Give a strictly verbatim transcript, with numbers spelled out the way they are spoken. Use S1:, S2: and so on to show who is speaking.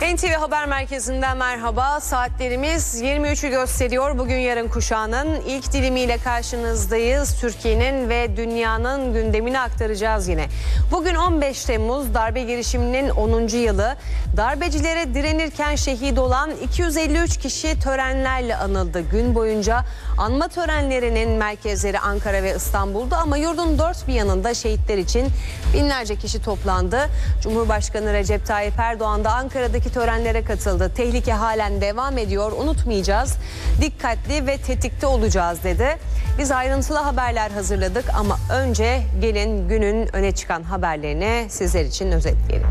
S1: N T V Haber Merkezi'nden merhaba. Saatlerimiz yirmi üçü gösteriyor. Bugün yarın kuşağının ilk dilimiyle karşınızdayız. Türkiye'nin ve dünyanın gündemini aktaracağız yine. Bugün on beş Temmuz darbe girişiminin onuncu yılı. Darbecilere direnirken şehit olan iki yüz elli üç kişi törenlerle anıldı. Gün boyunca anma törenlerinin merkezleri Ankara ve İstanbul'da ama yurdun dört bir yanında şehitler için binlerce kişi toplandı. Cumhurbaşkanı Recep Tayyip Erdoğan da Ankara'daki törenlere katıldı. Tehlike halen devam ediyor, unutmayacağız, dikkatli ve tetikte olacağız dedi. Biz ayrıntılı haberler hazırladık ama önce gelin günün öne çıkan haberlerini sizler için özetleyelim.